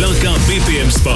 l'Encan BPM Sport.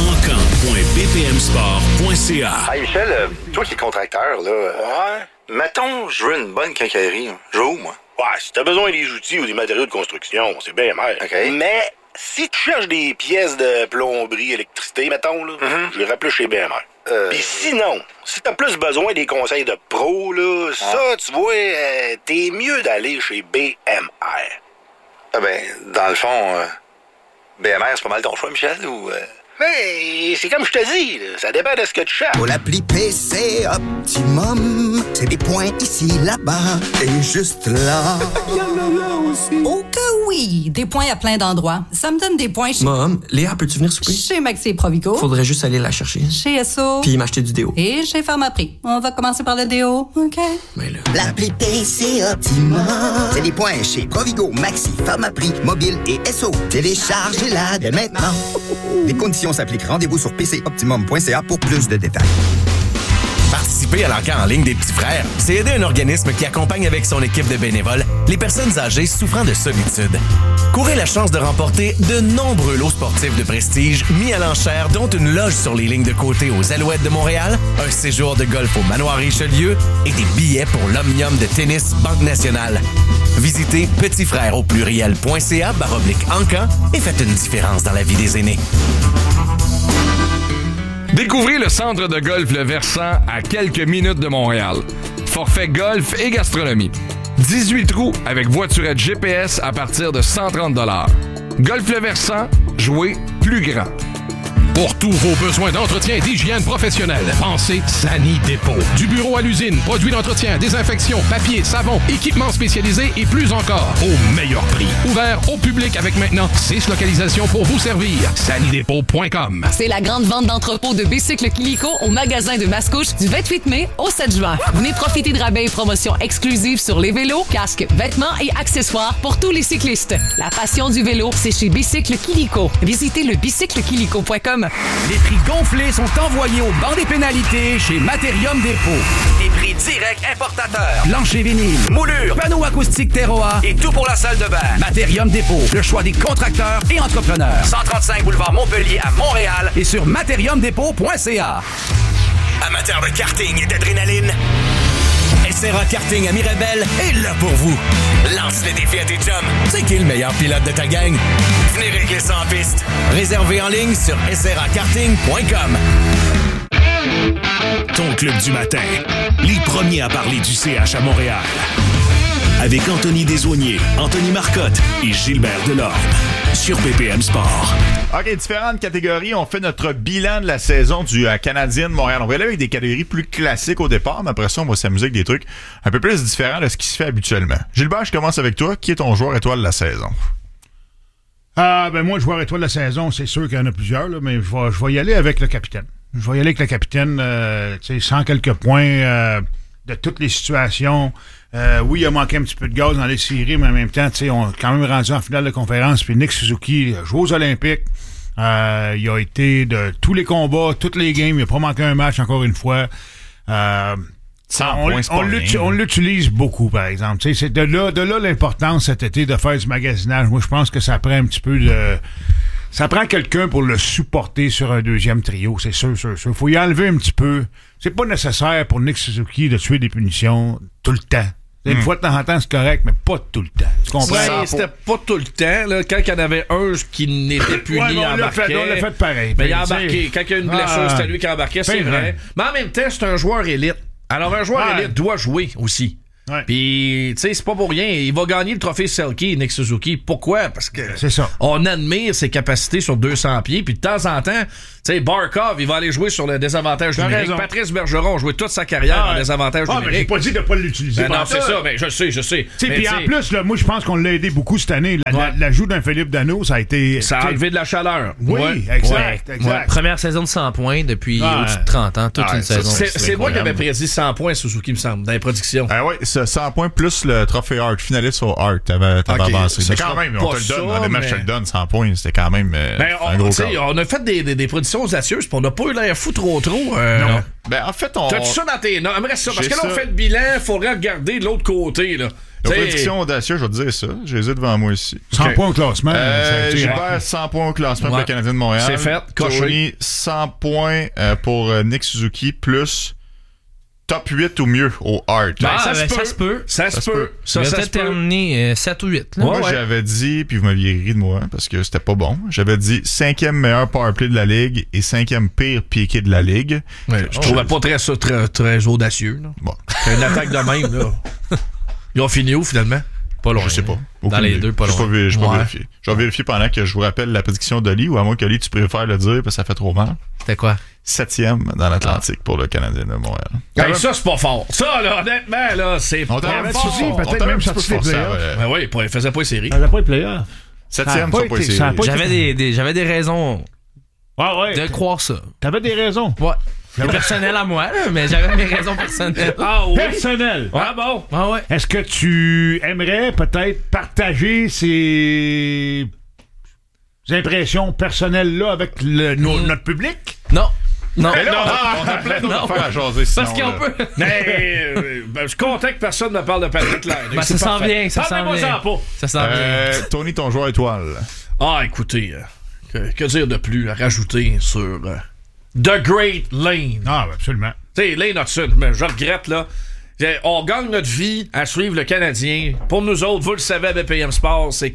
Encan.bpmsport.ca. Hey Michel, toi qui es contracteur, là, ouais. Mettons, je veux une bonne quincaillerie. Je vais où, moi? Ouais, si t'as besoin des outils ou des matériaux de construction, c'est bien mal. OK. Mais si tu cherches des pièces de plomberie, électricité, mettons, là, je irais plus chez BMR. Puis sinon, si t'as plus besoin des conseils de pro, là, ça, tu vois, t'es mieux d'aller chez BMR. Ah ben, dans le fond, BMR, c'est pas mal ton choix, Michel, ou... Mais c'est comme je te dis, là, ça dépend de ce que tu cherches. Pour l'appli PC Optimum, c'est des points ici, là-bas et juste là. Oh que oui! Des points à plein d'endroits. Ça me donne des points chez... Mom, Léa, peux-tu venir souper? Chez Maxi Provigo. Faudrait juste aller la chercher. Chez Esso. Puis m'acheter du déo. Et chez Pharmaprix. On va commencer par le déo, OK? Mais là... L'appli PC Optimum, c'est des points chez Provigo, Maxi, Pharmaprix, Mobile et Esso. Téléchargez-la dès maintenant. Les conditions s'appliquent. Rendez-vous sur pcoptimum.ca pour plus de détails. Participer à l'encan en ligne des petits frères, c'est aider un organisme qui accompagne avec son équipe de bénévoles les personnes âgées souffrant de solitude. Courez la chance de remporter de nombreux lots sportifs de prestige mis à l'enchère, dont une loge sur les lignes de côté aux Alouettes de Montréal, un séjour de golf au Manoir Richelieu et des billets pour l'Omnium de tennis Banque Nationale. Visitez petitsfrèresaupluriel.ca/encan et faites une différence dans la vie des aînés. Découvrez le centre de golf Le Versant à quelques minutes de Montréal. Forfait golf et gastronomie. 18 trous avec voiturette GPS à partir de 130 $. Golf Le Versant, jouez plus grand. Pour tous vos besoins d'entretien et d'hygiène professionnelle, pensez Sani Dépôt. Du bureau à l'usine, produits d'entretien, désinfection, papier, savon, équipements spécialisés et plus encore, au meilleur prix. Ouvert au public avec maintenant 6 localisations pour vous servir. sanidépôt.com. C'est la grande vente d'entrepôt de Bicycle Kilico au magasin de Mascouche du 28 mai au 7 juin. Venez profiter de rabais et promotions exclusives sur les vélos, casques, vêtements et accessoires pour tous les cyclistes. La passion du vélo, c'est chez Bicycle Kilico. Visitez le bicyclekilico.com. Les prix gonflés sont envoyés au banc des pénalités chez Materium Dépôt. Des prix directs importateurs. Plancher vinyle, moulure, panneaux acoustiques Terroir et tout pour la salle de bain. Materium Dépôt, le choix des contracteurs et entrepreneurs. 135 boulevard Montpellier à Montréal et sur materiumdépôt.ca. Amateurs de karting et d'adrénaline, SRA Karting à Mirabel est là pour vous. Lance le défi à tes chums. C'est qui le meilleur pilote de ta gang? Venez régler ça en piste. Réservé en ligne sur srakarting.com. Ton club du matin. Les premiers à parler du CH à Montréal. Avec Anthony Desaulniers, Anthony Marcotte et Gilbert Delorme. Sur BPM Sport. OK, différentes catégories. On fait notre bilan de la saison du Canadien de Montréal. On va aller avec des catégories plus classiques au départ, mais après ça, on va s'amuser avec des trucs un peu plus différents de ce qui se fait habituellement. Gilbert, je commence avec toi. Qui est ton joueur étoile de la saison? Ben moi, le joueur étoile de la saison, c'est sûr qu'il y en a plusieurs, là, mais je vais y aller avec le capitaine. Je vais y aller avec le capitaine, sans quelques points de toutes les situations. Oui, il a manqué un petit peu de gaz dans les séries, mais en même temps, on a quand même rendu en finale de conférence. Puis Nick Suzuki joue aux Olympiques. Il a été de tous les combats, toutes les games. Il n'a pas manqué un match, encore une fois. On l'utilise beaucoup, par exemple. C'est de là l'importance cet été de faire du magasinage. Moi, je pense que ça prend un petit peu de... Ça prend quelqu'un pour le supporter sur un deuxième trio, c'est sûr. Faut y enlever un petit peu. C'est pas nécessaire pour Nick Suzuki de tuer des punitions tout le temps. Une fois de temps en temps, c'est correct, mais pas tout le temps. Tu comprends? Ouais, c'était pas tout le temps. Là. Quand il y en avait un qui n'était puni, il embarquait. On l'a fait pareil. Mais il a embarqué. Quand il y a une blessure, c'était lui qui embarquait, c'est vrai. Mais en même temps, c'est un joueur élite. Alors, un joueur élite doit jouer aussi. Ouais. Puis, tu sais, c'est pas pour rien. Il va gagner le trophée Selke, Nick Suzuki. Pourquoi? Parce que on admire ses capacités sur 200 pieds. Puis de temps en temps, tu sais, Barkov, il va aller jouer sur le désavantage numérique. Raison. Patrice Bergeron a joué toute sa carrière en désavantage numérique. Mais j'ai pas dit de pas l'utiliser. Non, c'est ça. Mais je sais. Puis en plus, là, moi, je pense qu'on l'a aidé beaucoup cette année. L'ajout d'un Philippe Danault, ça a été... Ça a enlevé de la chaleur. Oui, exact. Première saison de 100 points depuis au-dessus de 30 ans. Toute une saison. C'est moi qui avais prédit 100 points, Suzuki, me semble, dans les prédictions. Oui, 100 points plus le trophée Hart. Finaliste au Hart, t'avais avancé. Mais quand même, on te le donne. Dans les matchs, je te le donne, 100 points. C'était quand même un gros cas. On a fait des prédictions audacieuses, puis on n'a pas eu l'air fou trop. Non. Ben, en fait, T'as-tu ça dans tes notes? J'aimerais ça. Parce que là, on fait le bilan, il faudrait regarder de l'autre côté, là. La prédiction audacieuse, je vais te dire ça. Je les ai devant moi ici. 100 points au classement. Gilbert, 100 points au classement pour le Canadien de Montréal. C'est fait. Tony, 100 points pour Nick Suzuki, plus top 8 ou mieux au Hart. Ça se peut. Ça se peut. Ça peut peut-être terminer 7 ou 8. Là. Moi, j'avais dit, puis vous m'aviez ri de moi parce que c'était pas bon. J'avais dit 5e meilleur powerplay de la Ligue et 5e pire piqué de la Ligue. Ouais, je trouvais pas très audacieux. Là. Bon. C'est une attaque de même. Là. Ils ont fini où finalement? Pas loin. Je sais pas. Dans les deux, pas loin. Je vais vérifier. Je vais vérifier pendant que je vous rappelle la prédiction d'Oli, ou à moins qu'Oli, tu préfères le dire parce que ça fait trop mal. C'était quoi? 7e dans l'Atlantique pour le Canadien de Montréal. Hey, ça, c'est pas fort. Ça, là, honnêtement, là, c'est pas fort. Peut-être même sorti les playoffs. Ben oui, il faisait pas les séries. Il faisait pas les playoffs. 7e, ça pas les séries. J'avais des raisons de croire ça. T'avais des raisons? Ouais. C'est personnel à moi, là, mais j'avais mes raisons personnelles. Ah oui? Personnel? Ouais. Ah bon? Ah ouais. Est-ce que tu aimerais peut-être partager ces impressions personnelles-là avec notre public? Non. Non. Mais là, on a plein d'autres affaires à jaser sinon. Parce qu'on peut. Mais je suis content que personne ne parle de Patrick Laine. Ben, ça s'en vient, ça s'en vient. Ça s'en vient. Tony, ton joueur étoile. Ah, écoutez, que dire de plus à rajouter sur The Great Lane? Ah, absolument. Tu sais, Lane Hudson, mais je regrette, là. On gagne notre vie à suivre le Canadien. Pour nous autres, vous le savez, à BPM Sport, c'est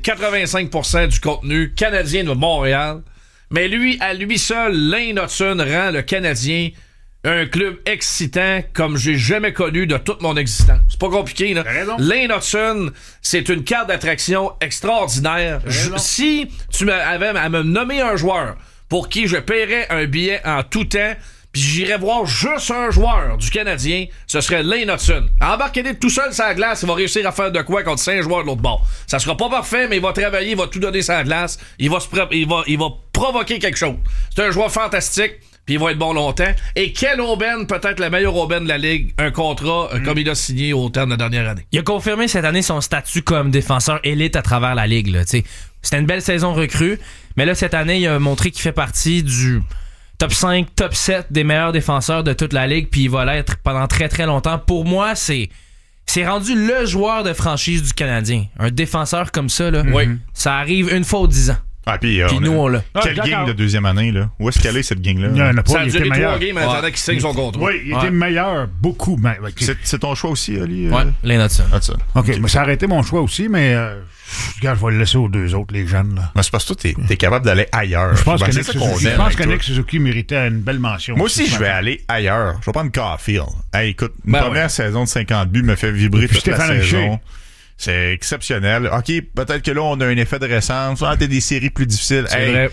85% du contenu canadien de Montréal. Mais lui, à lui seul, Lane Hudson rend le Canadien un club excitant comme j'ai jamais connu de toute mon existence. C'est pas compliqué, là. Lane Hudson, c'est une carte d'attraction extraordinaire. Si tu avais à me nommer un joueur pour qui je paierais un billet en tout temps, puis j'irais voir juste un joueur du Canadien, ce serait Lane Hudson. Embarquez tout seul sur la glace, il va réussir à faire de quoi contre 5 joueurs de l'autre bord. Ça sera pas parfait, mais il va travailler, il va tout donner sur la glace, il va provoquer quelque chose. C'est un joueur fantastique, puis il va être bon longtemps. Et quelle aubaine, peut-être la meilleure aubaine de la Ligue, un contrat comme il a signé au terme de la dernière année. Il a confirmé cette année son statut comme défenseur élite à travers la Ligue. Là, c'était une belle saison recrue, mais là, cette année, il a montré qu'il fait partie du top 5, top 7 des meilleurs défenseurs de toute la Ligue, puis il va l'être pendant très très longtemps. Pour moi, c'est rendu le joueur de franchise du Canadien. Un défenseur comme ça, là, ça arrive une fois aux 10 ans. Ah, puis nous, on l'a. Quelle gang de deuxième année, là? Où est-ce qu'elle est, cette gang-là? Ça a duré 3 games, mais attendant qu'il signe son contrat. Oui, il était meilleur, beaucoup. Mais, c'est ton choix aussi, Ali? Oui, Lane Hudson. OK, mais ça a arrêté mon choix aussi, mais regarde, je vais le laisser aux deux autres, les jeunes. Là. Mais c'est parce que toi, t'es capable d'aller ailleurs. Je pense que Nick Suzuki méritait une belle mention. Moi aussi, je vais aller ailleurs. Je vais prendre Caulfield. Hey, écoute, une première saison de 50 buts me fait vibrer toute la saison. C'est exceptionnel. OK, peut-être que là, on a un effet de récence. On a des séries plus difficiles. C'est vrai.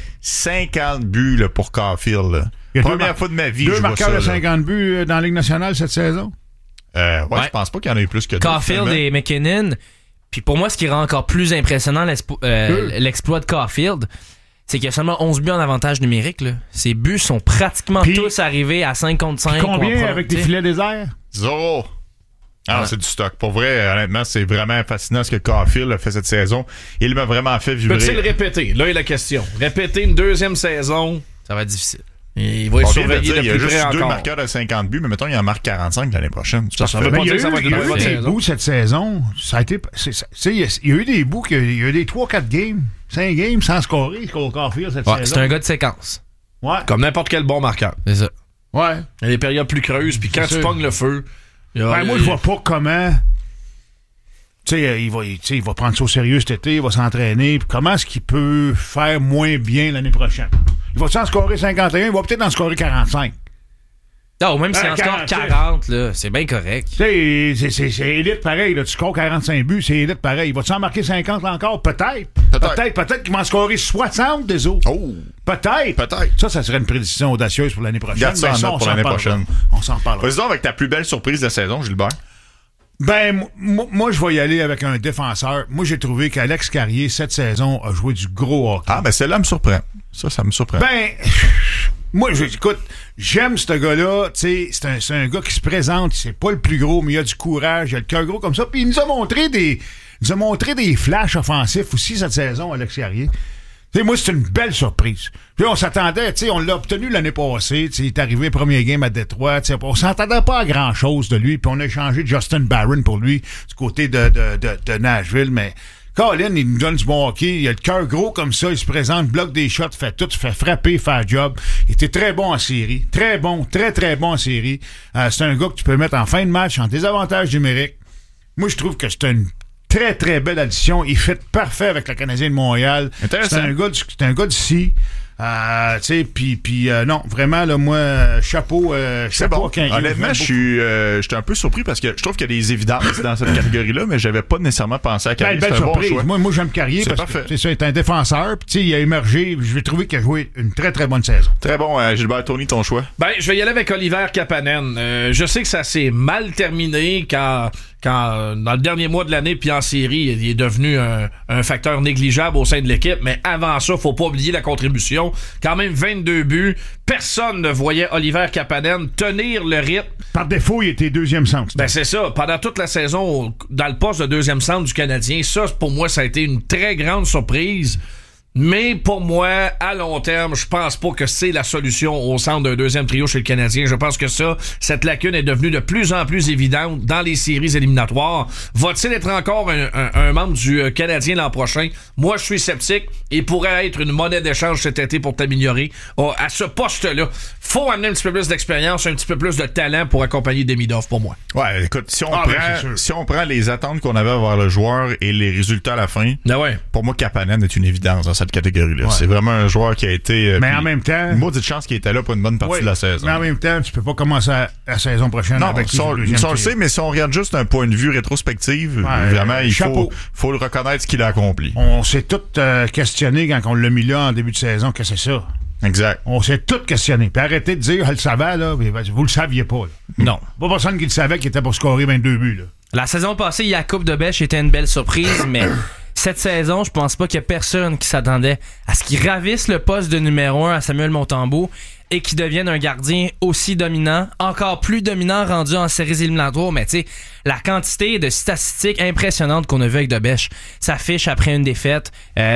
50 buts là, pour Caulfield. Première fois de ma vie, je vois ça. 2 marqueurs de 50 buts dans la Ligue nationale cette saison? Je pense pas qu'il y en ait eu plus que 2. Caulfield et McKinnon. Puis pour moi, ce qui rend encore plus impressionnant l'exploit de Caulfield, c'est qu'il y a seulement 11 buts en avantage numérique. Là. Ces buts sont pratiquement tous arrivés à 5 contre 5. Combien avec des filets déserts? 0. Ah, c'est du stock. Pour vrai, honnêtement, c'est vraiment fascinant ce que Caulfield a fait cette saison. Il m'a vraiment fait vibrer. Peut-il répéter? Là est la question. Répéter une deuxième saison, ça va être difficile. Il va être surveillé de plus près encore. Il y a juste 2 marqueurs de 50 buts, mais mettons, il en marque 45 l'année prochaine. Ça veut pas dire que ça va être une bonne saison. Des bouts cette saison, ça a été... Il y a eu des bouts, il y a eu des 3-4 games, 5 games sans scorer contre Caulfield cette saison. C'est un gars de séquence. Ouais. Comme n'importe quel bon marqueur. C'est ça. Ouais. Il y a des périodes plus creuses, puis quand tu pognes le feu... moi, je vois pas comment... Tu sais, il va prendre ça au sérieux cet été, il va s'entraîner. Comment est-ce qu'il peut faire moins bien l'année prochaine? Il va-tu en scorer 51? Il va peut-être en scorer 45. Non, même s'il en score 40, là, c'est bien correct. Tu sais, c'est élite pareil. Là. Tu scores 45 buts, c'est élite pareil. Il va-tu en marquer 50 là encore? Peut-être. Peut-être qu'il va en scorer 60 des autres. Oh! Peut-être. Ça serait une prédiction audacieuse pour l'année prochaine. Garde ça en note pour l'année prochaine. On s'en parlera. Vas-y donc avec ta plus belle surprise de la saison, Gilbert. Ben, moi, je vais y aller avec un défenseur. Moi, j'ai trouvé qu'Alex Carrier, cette saison, a joué du gros hockey. Ah, ben, celle-là me surprend. Ça me surprend. Ben, moi, écoute, j'aime ce gars-là. Tu sais, c'est un gars qui se présente. C'est pas le plus gros, mais il a du courage. Il a le cœur gros comme ça. Puis il nous a montré des flashs offensifs aussi cette saison, Alex Carrier. T'sais, moi, c'est une belle surprise. Puis on s'attendait, on l'a obtenu l'année passée, il est arrivé premier game à Détroit, on s'attendait pas à grand-chose de lui, puis on a échangé Justin Barron pour lui du côté de Nashville, mais Colin, il nous donne du bon hockey, il a le cœur gros comme ça, il se présente, bloque des shots, fait tout, fait frapper, fait le job. Il était très bon en série, très bon, très très bon en série. C'est un gars que tu peux mettre en fin de match, en désavantage numérique. Moi, je trouve que c'est une très, très belle addition. Il fait parfait avec le Canadien de Montréal. Intéressant. C'est un gars d'ici. Non, vraiment, là, moi, chapeau. C'est bon. Honnêtement, j'étais un peu surpris parce que je trouve qu'il y a des évidences dans cette catégorie-là, mais j'avais pas nécessairement pensé à Carrier. Belle surprise. Bon choix. Moi, j'aime Carrier parce parfait. que c'est ça, il est un défenseur. Puis, il a émergé. Je vais trouver qu'il a joué une très, très bonne saison. Très bon, Gilbert. Tony, ton choix? Je vais y aller avec Oliver Kapanen. Je sais que ça s'est mal terminé quand dans le dernier mois de l'année puis en série, il est devenu un facteur négligeable au sein de l'équipe, mais avant ça, faut pas oublier la contribution. Quand même 22 buts. Personne ne voyait Oliver Kapanen tenir le rythme. Par défaut, il était deuxième centre. C'est ça. Pendant toute la saison, dans le poste de deuxième centre du Canadien, ça, pour moi, ça a été une très grande surprise. Mais pour moi, à long terme, je pense pas que c'est la solution au centre d'un deuxième trio chez le Canadien. Je pense que cette lacune est devenue de plus en plus évidente dans les séries éliminatoires. Va-t-il être encore un membre du Canadien l'an prochain? Moi, je suis sceptique et pourrait être une monnaie d'échange cet été pour t'améliorer. À ce poste-là, faut amener un petit peu plus d'expérience, un petit peu plus de talent pour accompagner Demidov pour moi. Ouais, écoute, si on prend les attentes qu'on avait vers le joueur et les résultats à la fin, pour moi, Kapanen est une évidence dans cette catégorie-là. Ouais. C'est vraiment un joueur qui a été... mais en même temps... Une maudite chance qu'il était là pour une bonne partie de la saison. Mais en même temps, tu peux pas commencer la saison prochaine avec on le sait, mais si on regarde juste d'un point de vue rétrospective, vraiment, il faut le reconnaître ce qu'il a accompli. On s'est tout questionné quand on l'a mis là en début de saison que c'est ça. Exact. On s'est tout questionné. Puis arrêtez de dire, elle le savait, là, mais vous le saviez pas. Là. Non. Pas personne qui le savait qu'il était pour scorer 22 buts. Là. La saison passée, Jakub Dobeš était une belle surprise, mais cette saison, je pense pas qu'il y a personne qui s'attendait à ce qu'il ravisse le poste de numéro 1 à Samuel Montembeault et qu'il devienne un gardien aussi dominant, encore plus dominant rendu en séries éliminatoires. Mais tu sais, la quantité de statistiques impressionnantes qu'on a vues avec Dobeš s'affiche après une défaite.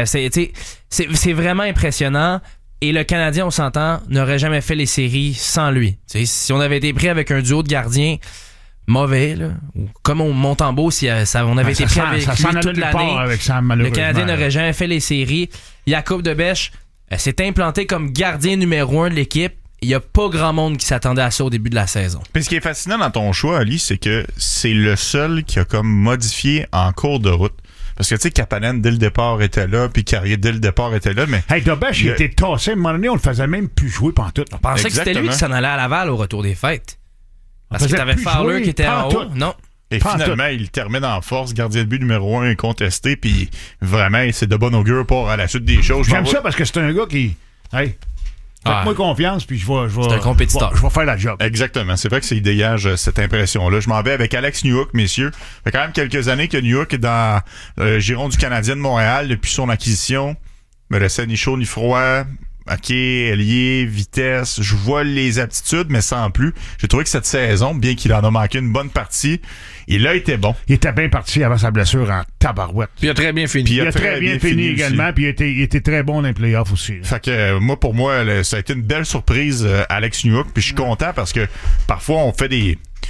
C'est vraiment impressionnant. Et le Canadien, on s'entend, n'aurait jamais fait les séries sans lui. T'sais, si on avait été pris avec un duo de gardiens mauvais, là, ou comme on Montembeault, si on avait été pris avec lui toute l'année, le Canadien n'aurait jamais fait les séries. Jakub Dobeš s'est implanté comme gardien numéro 1 de l'équipe. Il n'y a pas grand monde qui s'attendait à ça au début de la saison. Puis ce qui est fascinant dans ton choix, Ali, c'est que c'est le seul qui a comme modifié en cours de route. Parce que, tu sais, Kapanen, dès le départ, était là, puis Carrier, dès le départ, était là, mais... Hey, Dobeš, il était tassé. À un moment donné, on le faisait même plus jouer pantoute. On pensait que c'était lui qui s'en allait à Laval au retour des fêtes. Parce que t'avais Fowler qui était en haut. Non. Et finalement, il termine en force, gardien de but numéro 1 incontesté, puis vraiment, c'est de bon augure pour à la suite des choses. J'aime ça parce que c'est un gars qui... Hey, faites-moi confiance, puis je vais... C'est un compétiteur. Je vais faire la job. Exactement. C'est vrai que il dégage cette impression-là. Je m'en vais avec Alex Newhook, messieurs. Ça fait quand même quelques années que Newhook est dans le giron du Canadien de Montréal depuis son acquisition. Me laissait ni chaud ni froid. OK, ailier, vitesse. Je vois les aptitudes, mais sans plus. J'ai trouvé que cette saison, bien qu'il en a manqué une bonne partie, il a été bon. Il était bien parti avant sa blessure en tabarouette. Puis il a très bien fini. Il a très bien fini également, puis il était très bon dans les playoffs aussi. Fait que pour moi, ça a été une belle surprise, Alex Newhook, puis je suis content parce que parfois on fait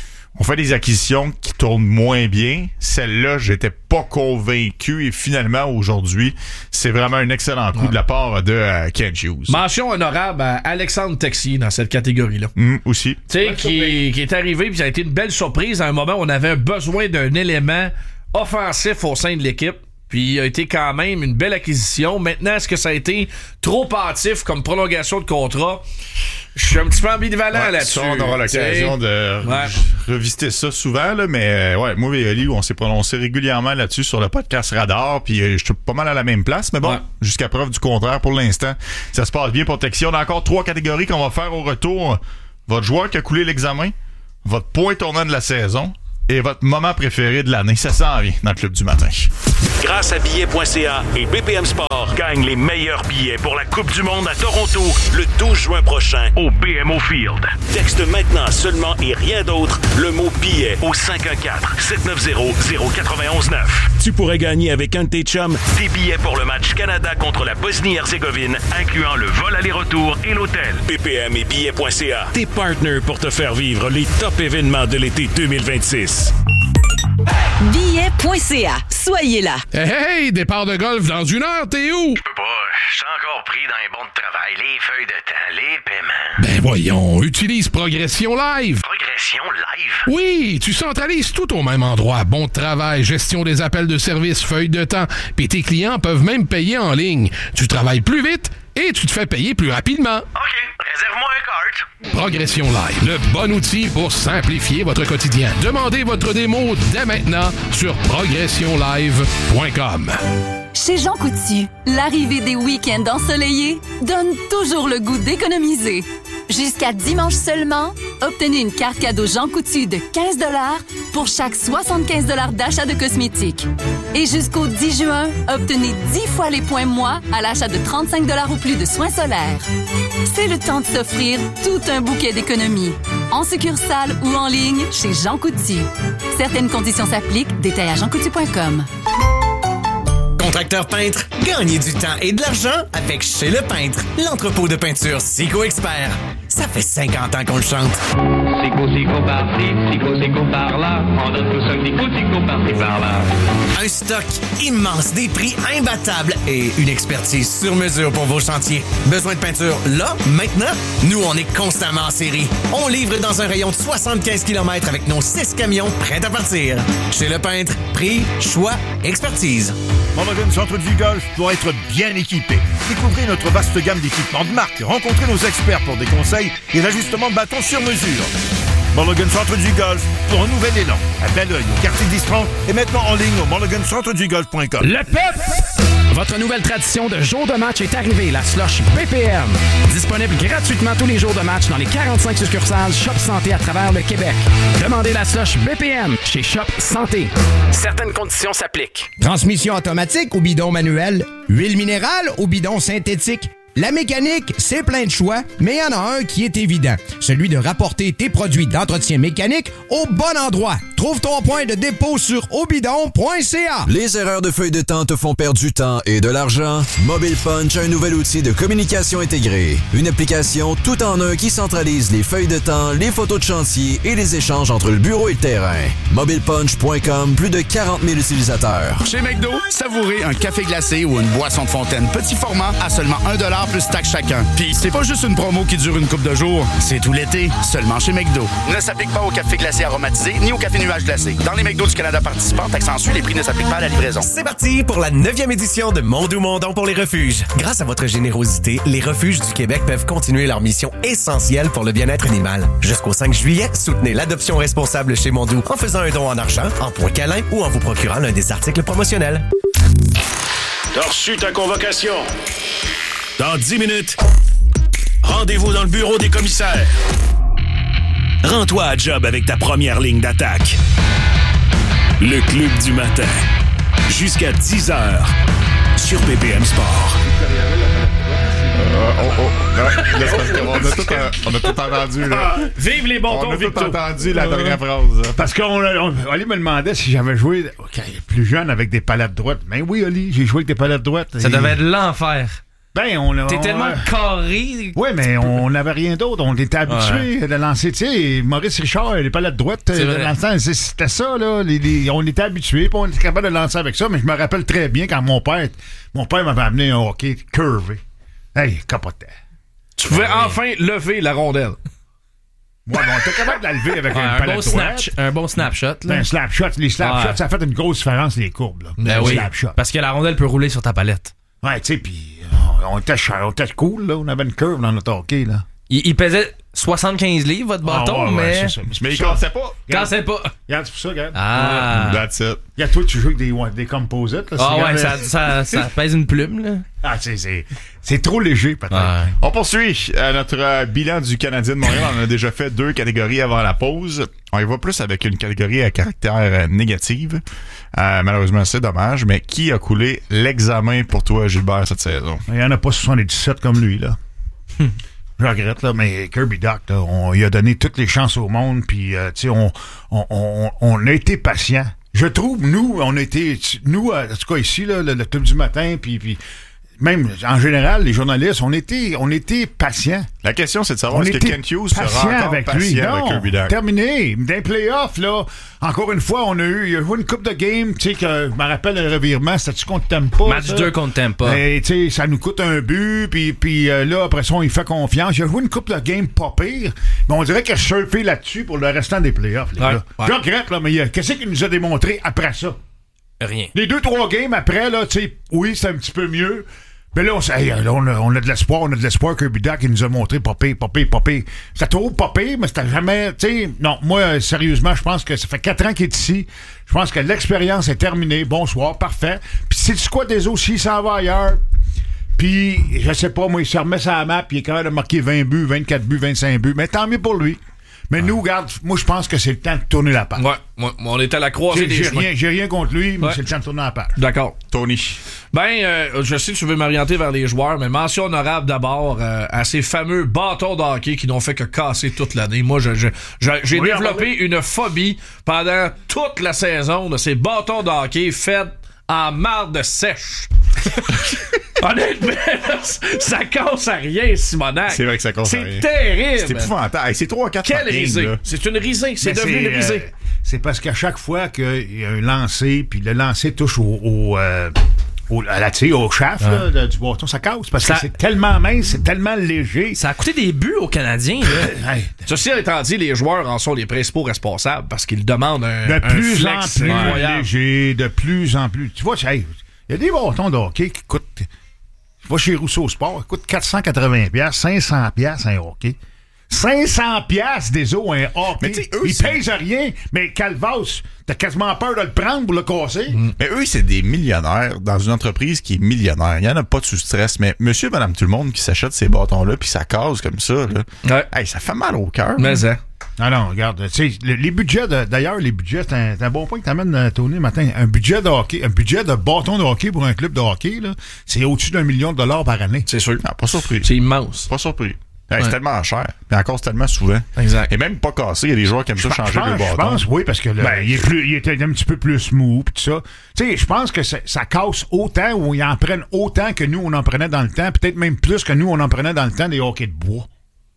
des acquisitions qui tournent moins bien. Celle-là, j'étais pas convaincu et finalement, aujourd'hui, c'est vraiment un excellent coup de la part de Kent Hughes. Mention honorable à Alexandre Texier dans cette catégorie-là. Aussi. Tu sais, qui est arrivé puis ça a été une belle surprise à un moment où on avait besoin d'un élément offensif au sein de l'équipe. Puis il a été quand même une belle acquisition. Maintenant, est-ce que ça a été trop hâtif comme prolongation de contrat? Je suis un petit peu ambivalent là-dessus. On aura l'occasion de revisiter ça souvent, là, mais moi et Oli, on s'est prononcé régulièrement là-dessus sur le podcast Radar, puis je suis pas mal à la même place, mais bon, jusqu'à preuve du contraire, pour l'instant, ça se passe bien pour Texier. On a encore 3 catégories qu'on va faire au retour. Votre joueur qui a coulé l'examen, votre point tournant de la saison et votre moment préféré de l'année. Ça s'en vient dans le Club du matin. Grâce à billets.ca et BPM Sport, gagne les meilleurs billets pour la Coupe du monde à Toronto le 12 juin prochain au BMO Field. Texte maintenant seulement et rien d'autre le mot billet au 514-790-0919. Tu pourrais gagner avec un de tes chums des billets pour le match Canada contre la Bosnie-Herzégovine, incluant le vol aller-retour et l'hôtel. BPM et billets.ca, tes partners pour te faire vivre les top événements de l'été 2026. Billets.ca. Soyez là. Hey, départ de golf dans 1 heure, t'es où? Je peux pas, je suis encore pris dans les bons de travail, les feuilles de temps, les paiements. Ben voyons, utilise Progression Live. Progression Live? Oui, tu centralises tout au même endroit. Bon de travail, gestion des appels de service, feuilles de temps, puis tes clients peuvent même payer en ligne. Tu travailles plus vite et tu te fais payer plus rapidement. OK, réserve-moi un cart. Progression Live, le bon outil pour simplifier votre quotidien. Demandez votre démo dès maintenant sur progressionlive.com. Chez Jean Coutu, l'arrivée des week-ends ensoleillés donne toujours le goût d'économiser. Jusqu'à dimanche seulement, obtenez une carte cadeau Jean Coutu de 15 $ pour chaque 75 $ d'achat de cosmétiques. Et jusqu'au 10 juin, obtenez 10 fois les points moi à l'achat de 35 $ ou plus de soins solaires. C'est le temps de s'offrir tout un bouquet d'économies. En succursale ou en ligne chez Jean Coutu. Certaines conditions s'appliquent. Détails à jeancoutu.com. Contracteur peintre, gagnez du temps et de l'argent avec Chez Le Peintre, l'entrepôt de peinture Sico Expert. Ça fait 50 ans qu'on le chante. Sico par-ci, Sico par-là. On donne tous un Sico par-ci par-là. Un stock immense, des prix imbattables et une expertise sur mesure pour vos chantiers. Besoin de peinture là, maintenant? Nous, on est constamment en série. On livre dans un rayon de 75 km avec nos 6 camions prêts à partir. Chez Le Peintre, prix, choix, expertise. Mulligan Centre-Ville Golf doit être bien équipé. Découvrez notre vaste gamme d'équipements de marque. Rencontrez nos experts pour des conseils et l'ajustement de bâtons sur mesure. Mulligan Centre-Ville Golf pour un nouvel élan. À Belleuil, au quartier d'Istran et maintenant en ligne au mulligancentredugolf.com. Le PEP! Votre nouvelle tradition de jour de match est arrivée, la slush BPM. Disponible gratuitement tous les jours de match dans les 45 succursales Shop Santé à travers le Québec. Demandez la slush BPM chez Shop Santé. Certaines conditions s'appliquent. Transmission automatique ou bidon manuel? Huile minérale ou bidon synthétique? La mécanique, c'est plein de choix, mais il y en a un qui est évident. Celui de rapporter tes produits d'entretien mécanique au bon endroit. Trouve ton point de dépôt sur obidon.ca. Les erreurs de feuilles de temps te font perdre du temps et de l'argent? Mobile Punch a un nouvel outil de communication intégrée. Une application tout en un qui centralise les feuilles de temps, les photos de chantier et les échanges entre le bureau et le terrain. MobilePunch.com, plus de 40 000 utilisateurs. Chez McDo, savourez un café glacé ou une boisson de fontaine petit format à seulement 1 $ plus taxe chacun. Puis c'est pas juste une promo qui dure une couple de jours, c'est tout l'été, seulement chez McDo. Ne s'applique pas au café glacé aromatisé ni au café nuage glacé. Dans les McDo du Canada participants, taxe en sus, les prix ne s'appliquent pas à la livraison. C'est parti pour la 9e édition de Mon Doux Mon Don pour les refuges. Grâce à votre générosité, les refuges du Québec peuvent continuer leur mission essentielle pour le bien-être animal. Jusqu'au 5 juillet, soutenez l'adoption responsable chez Mon Doux en faisant un don en argent, en points câlins ou en vous procurant l'un des articles promotionnels. T'as reçu ta convocation. Dans 10 minutes, rendez-vous dans le bureau des commissaires. Rends-toi à job avec ta première ligne d'attaque. Le Club du matin. Jusqu'à 10h sur BPM Sport. On a tout entendu, là. Vive les bons On a Victo. tout entendu la dernière phrase. Parce qu'Oli me demandait si j'avais joué plus jeune avec des palettes droites. Ben oui, Oli, j'ai joué avec des palettes droites. Ça devait être l'enfer. Ben, T'es tellement carré. Oui, mais on n'avait rien d'autre. On était habitués de lancer. Tu sais, Maurice Richard, les palettes droites, c'était ça, là. On était habitués, puis on était capable de lancer avec ça. Mais je me rappelle très bien quand mon père m'avait amené un hockey curvé. Hey, capotait. Tu pouvais enfin lever la rondelle. Ouais, mais on était capable de la lever avec un palette droite. Un bon snapshot. Là. Ben, les slapshots, ça a fait une grosse différence, les courbes. Là. Ben oui, parce que la rondelle peut rouler sur ta palette. Ouais, tu sais, puis on était cool, là. On avait une curve dans notre hockey, là. Il pesait 75 livres, votre bâton, mais il cassait pas. Cassait pas. Regarde, c'est pour ça, regarde. Ah. That's it. Regarde, toi, tu joues avec des composites. Là, ça pèse une plume, là. Ah, c'est trop léger, peut-être. Ouais. On poursuit notre bilan du Canadien de Montréal. On a déjà fait 2 catégories avant la pause. On y va plus avec une catégorie à caractère négatif. Malheureusement, c'est dommage. Mais qui a coulé l'examen pour toi, Gilbert, cette saison? Il n'y en a pas 77 comme lui, là. Je regrette, là, mais Kirby Dach, il a donné toutes les chances au monde, puis, tu sais, on a été patient. Je trouve, nous, en tout cas ici, là, le club du matin, puis même, en général, les journalistes, on était patients. La question, c'est de savoir est-ce que Kent Hughes sera encore patient avec Kirby Dach. Terminé. Dans les playoffs, là, encore une fois, il a joué une coupe de game, tu sais, que je me rappelle le revirement, c'était-tu contre Tampa? Match 2 contre Tampa. Tu sais, ça nous coûte un but, puis là, après ça, on y fait confiance. Il a joué une coupe de game pas pire, mais on dirait qu'il a surfé là-dessus pour le restant des playoffs, les gars. Je regrette, là, mais qu'est-ce qu'il nous a démontré après ça? Rien. Les 2-3 games après, là, tu sais, oui, c'est un petit peu mieux. Mais là, on a de l'espoir. On a de l'espoir que Kirby Dach nous a montré pas pire. C'était trop pas pire, mais c'était jamais... Tu sais, non, moi, sérieusement, je pense que ça fait 4 ans qu'il est ici. Je pense que l'expérience est terminée. Bonsoir, parfait. Puis c'est quoi des autres s'il s'en va ailleurs? Puis, je sais pas, moi, il se remet sur la map, puis il est capable de marquer 20 buts, 24 buts, 25 buts. Mais tant mieux pour lui. Mais nous, regarde, moi, je pense que c'est le temps de tourner la page. Ouais, on est à la croisée des chemins. J'ai rien contre lui, mais c'est le temps de tourner la page. D'accord. Tony. Je sais que tu veux m'orienter vers les joueurs, mais mention honorable d'abord à ces fameux bâtons de hockey qui n'ont fait que casser toute l'année. Moi, j'ai développé une phobie pendant toute la saison de ces bâtons de hockey faits en marde sèche. Honnêtement, ça casse à rien, Simonac. C'est vrai que ça casse à rien. C'est terrible. C'est épouvantable. C'est 3 ou 4 Quelle risée. C'est une risée. C'est devenu une risée. C'est parce qu'à chaque fois qu'il y a un lancer, puis le lancer touche au shaft du bâton, ça casse. Parce que c'est tellement mince, c'est tellement léger. Ça a coûté des buts aux Canadiens. Ceci étant dit, les joueurs en sont les principaux responsables parce qu'ils demandent de plus en plus léger, de plus en plus. Tu vois, il y a des bâtons de hockey qui coûtent... Tu vas chez Rousseau Sport, il coûte 480$, 500$ un hockey. 500$ des os un hockey. Mais eux, ils pèsent rien, mais Calvas, t'as quasiment peur de le prendre pour le casser. Mais eux, c'est des millionnaires dans une entreprise qui est millionnaire. Il n'y en a pas de sous-stress, mais monsieur, madame, tout le monde qui s'achète ces bâtons-là puis ça case comme ça, là, ça fait mal au cœur. Mais ça. Non, regarde, tu sais, les budgets, d'ailleurs, c'est un bon point que t'amènes, Tony, matin. Un budget de hockey, un budget de bâton de hockey pour un club de hockey, là, c'est au-dessus d'1 million de dollars par année. C'est sûr. Ah, pas surpris. C'est immense. Pas surpris. C'est tellement cher. Mais encore, c'est tellement souvent. Exact. Et même pas cassé. Il y a des joueurs qui aiment ça changer le bâton. Je pense, oui, parce que il est un petit peu plus smooth pis tout ça. Tu sais, je pense que ça casse autant ou ils en prennent autant que nous, on en prenait dans le temps. Peut-être même plus que nous, on en prenait dans le temps des hockey de bois.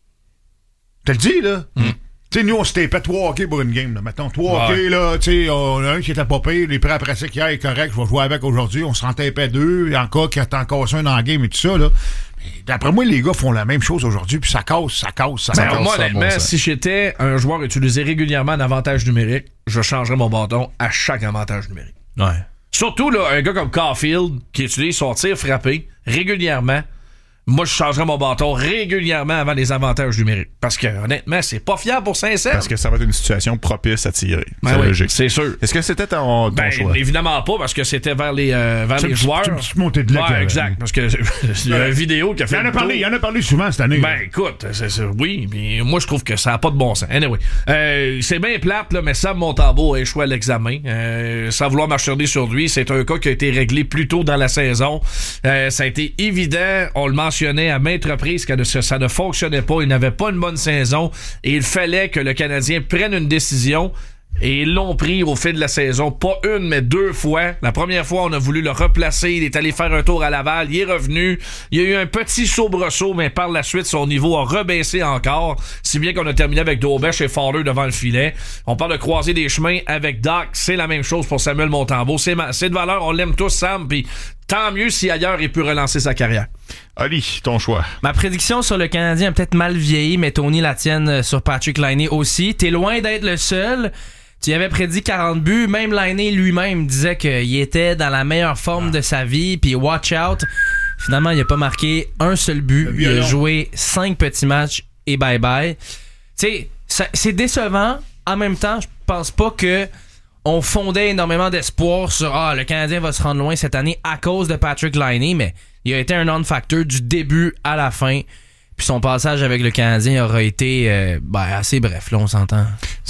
Tu le dis, là? Tu sais, nous, on se tapait 3 hockey pour une game, là. Mettons, 3 hockey, là, tu sais, on a un qui était pas pire, il est prêt à pratique hier, il est correct, je vais jouer avec aujourd'hui, on se rend tapait 2, encore qu'il y a encore un dans la game et tout ça, là. Mais d'après moi, les gars font la même chose aujourd'hui, puis ça casse. Moi, honnêtement, si j'étais un joueur utilisé régulièrement en avantage numérique, je changerais mon bâton à chaque avantage numérique. Ouais. Surtout, là, un gars comme Caulfield, qui utilise son tir frappé régulièrement, moi, je changerais mon bâton régulièrement avant les avantages numériques. Parce que, honnêtement, c'est pas fiable pour Saint-Saëns. Parce que ça va être une situation propice à tirer. C'est logique. C'est sûr. Est-ce que c'était ton choix? Évidemment pas, parce que c'était vers les joueurs. C'est une petite montée de lait. Ouais, exact. Parce que il y a une vidéo qui a fait. Il en a parlé souvent cette année. Ben, écoute, oui, mais moi, je trouve que ça n'a pas de bon sens. Anyway. C'est bien plate, là, mais Sam Montembeault a échoué à l'examen. Sans vouloir m'acharner sur lui, c'est un cas qui a été réglé plus tôt dans la saison. Ça a été évident, on le mentionnait à maintes reprises que ça ne fonctionnait pas, il n'avait pas une bonne saison et il fallait que le Canadien prenne une décision et ils l'ont pris au fil de la saison, pas une mais 2 fois. La première fois, on a voulu le replacer, il est allé faire un tour à Laval, il est revenu, il y a eu un petit soubresaut, mais par la suite, son niveau a rebaissé encore, si bien qu'on a terminé avec Daubèche et Fowler devant le filet. On parle de croiser des chemins avec Dach, c'est la même chose pour Samuel Montembeault, c'est de valeur, on l'aime tous, Sam, puis tant mieux si ailleurs il peut relancer sa carrière. Ali, ton choix. Ma prédiction sur le Canadien a peut-être mal vieilli, mais Tony la tienne sur Patrick Laine aussi. T'es loin d'être le seul. Tu avais prédit 40 buts. Même Laine lui-même disait qu'il était dans la meilleure forme de sa vie. Puis watch out. Finalement, il n'a pas marqué un seul but. Il a joué 5 petits matchs et bye-bye. Tu sais, c'est décevant. En même temps, je pense pas que on fondait énormément d'espoir sur le Canadien va se rendre loin cette année à cause de Patrick Laine, mais il a été un non-factor du début à la fin. Puis son passage avec le Canadien aura été assez bref, là, on s'entend.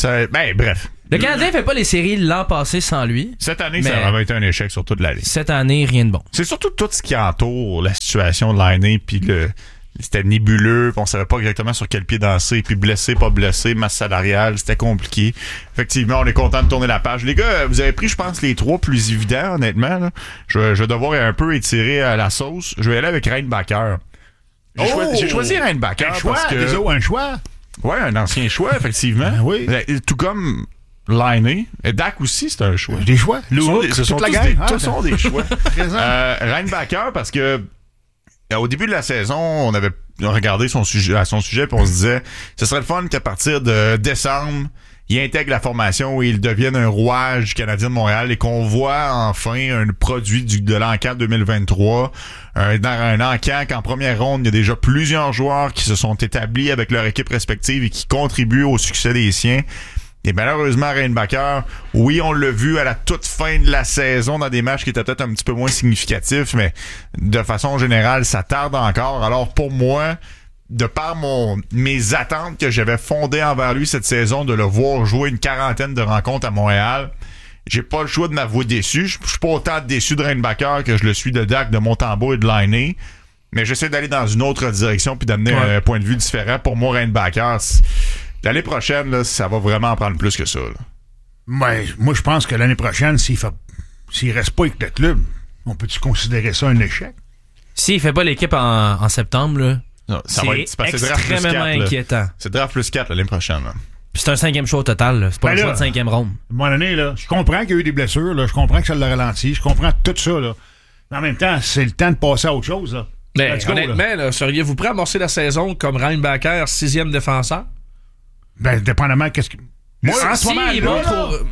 Bref. Le Canadien fait pas les séries l'an passé sans lui. Cette année, ça a vraiment été un échec sur toute la ligue. Cette année, rien de bon. C'est surtout tout ce qui entoure la situation de Laine, puis c'était nébuleux, puis on savait pas exactement sur quel pied danser, puis blessé, pas blessé, masse salariale, c'était compliqué. Effectivement, on est content de tourner la page. Les gars, vous avez pris, je pense, les 3 plus évidents, honnêtement. Là. Je vais devoir un peu étirer à la sauce. Je vais aller avec Reinbacher. J'ai choisi Reinbacher parce que... Un choix? Ouais, un ancien choix, effectivement. Oui. Tout comme Laine. Et Dak aussi, c'est un choix. Des choix? Ce sont tous des choix. Reinbacher, parce que au début de la saison, on avait regardé son sujet, puis on se disait ce serait le fun qu'à partir de décembre, il intègre la formation et il devienne un rouage du Canadien de Montréal et qu'on voit enfin un produit de l'encan 2023. Un encan qu'en première ronde, il y a déjà plusieurs joueurs qui se sont établis avec leur équipe respective et qui contribuent au succès des siens. Et malheureusement, Reinbacher, oui, on l'a vu à la toute fin de la saison dans des matchs qui étaient peut-être un petit peu moins significatifs, mais de façon générale, ça tarde encore. Alors pour moi, de par mes attentes que j'avais fondées envers lui cette saison, de le voir jouer une 40aine de rencontres à Montréal, j'ai pas le choix de m'avouer déçu. Je suis pas autant déçu de Reinbacher que je le suis de Dak, de Montembeault et de Laine. Mais j'essaie d'aller dans une autre direction puis d'amener un point de vue différent. Pour moi, Reinbacher, l'année prochaine, là, ça va vraiment en prendre plus que ça. Ouais, moi, je pense que l'année prochaine, s'il reste pas avec le club, on peut-tu considérer ça un échec? S'il fait pas l'équipe en septembre, là, non, c'est extrêmement inquiétant. C'est draft plus 4 l'année prochaine. Là. Puis c'est un 5e choix au total. Là. C'est pas un choix de 5e ronde. À un moment donné, là, je comprends qu'il y a eu des blessures. Là, je comprends que ça l'a ralenti. Je comprends tout ça. Là. Mais en même temps, c'est le temps de passer à autre chose. Là. Mais honnêtement, seriez-vous prêt à amorcer la saison comme Reinbacher, 6e défenseur? Ben, dépendamment qu'est-ce que... Moi, s'il montre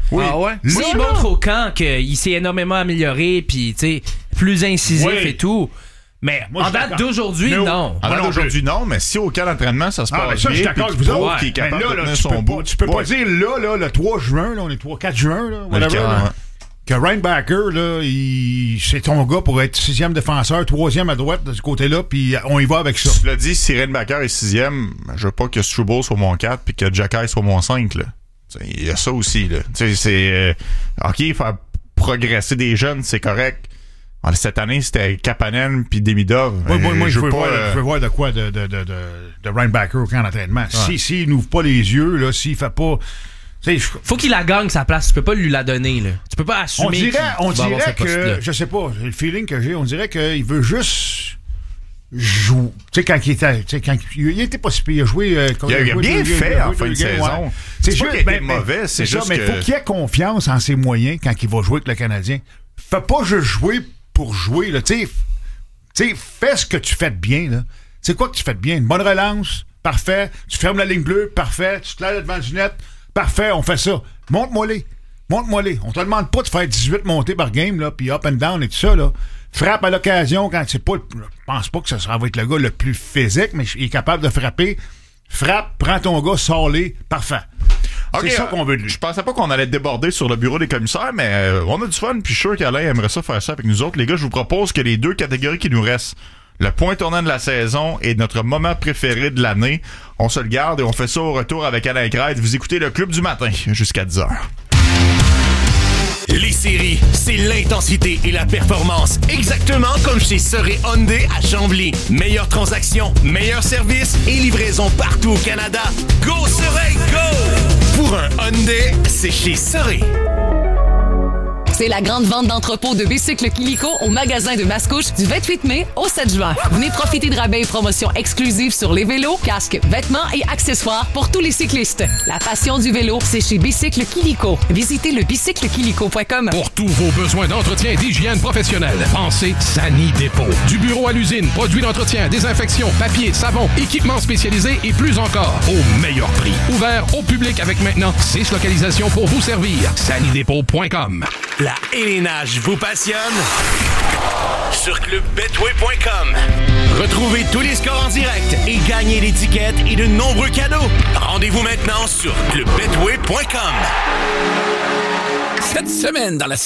au camp qu'il s'est énormément amélioré, puis tu sais, plus incisif et tout. Mais en date d'aujourd'hui, non. En date d'aujourd'hui, non, mais si au camp d'entraînement, ça se passe bien, je suis d'accord avec vous autres, qui est capable de tenir son bout. Tu peux pas dire là, le 3 juin, là, on est 4 juin, là, whatever, que Reinbacher, là, c'est ton gars pour être 6e défenseur, 3e à droite de ce côté-là, puis on y va avec ça. Tu l'as dit, si Reinbacher est 6e, je veux pas que Struble soit mon 4 puis que Jacky soit mon 5, là. Il y a ça aussi, là. Tu sais, c'est... OK, faire progresser des jeunes, c'est correct. Cette année, c'était Kapanen puis Demidov. Moi, je veux voir de quoi de Reinbacher au camp d'entraînement. S'il n'ouvre pas les yeux, là, s'il fait pas... Faut qu'il la gagne sa place. Tu peux pas lui la donner, là. Tu peux pas assumer on dirait que, je sais pas, le feeling que j'ai, on dirait qu'il veut juste jouer. Tu sais, quand il était pas si pire, il a joué... il a bien fait en fin de saison. C'est pas qu'il a été mauvais, c'est juste mais faut qu'il ait confiance en ses moyens quand il va jouer avec le Canadien. Fais pas juste jouer pour jouer, là. Tu sais, fais ce que tu fais de bien, là. C'est quoi que tu fais de bien? Une bonne relance, parfait. Tu fermes la ligne bleue, parfait. Tu te lèves devant le net, parfait, on fait ça. Montre-moi-les. On te demande pas de faire 18 montées par game, là, puis up and down et tout ça, là. Frappe à l'occasion quand c'est pas... Je pense pas que ça va être le gars le plus physique, mais il est capable de frapper. Frappe, prends ton gars, sors-les, parfait. Okay, c'est ça qu'on veut de lui. Je pensais pas qu'on allait déborder sur le bureau des commissaires, mais on a du fun, puis je suis sûr qu'Alain aimerait ça faire ça avec nous autres. Les gars, je vous propose que les 2 catégories qui nous restent, le point tournant de la saison et notre moment préféré de l'année, on se le garde et on fait ça au retour avec Alain Crête. Vous écoutez le Club du matin jusqu'à 10h. Les séries, c'est l'intensité et la performance. Exactement comme chez Seuret Hyundai à Chambly. Meilleure transaction, meilleur service et livraison partout au Canada. Go Seuret, go! Pour un Hyundai, c'est chez Seuret. C'est la grande vente d'entrepôt de bicycles Kilico au magasin de Mascouche du 28 mai au 7 juin. Venez profiter de rabais et promotions exclusives sur les vélos, casques, vêtements et accessoires pour tous les cyclistes. La passion du vélo, c'est chez Bicycle Kilico. Visitez le bicyclekilico.com. Pour tous vos besoins d'entretien et d'hygiène professionnelle, pensez Sani Dépôt. Du bureau à l'usine, produits d'entretien, désinfection, papier, savon, équipements spécialisés et plus encore, au meilleur prix. Ouvert au public avec maintenant 6 localisations pour vous servir. SaniDépôt.com. La La élénage vous passionne? Sur clubbetway.com. Retrouvez tous les scores en direct et gagnez l'étiquette et de nombreux cadeaux. Rendez-vous maintenant sur clubbetway.com. Cette semaine, dans la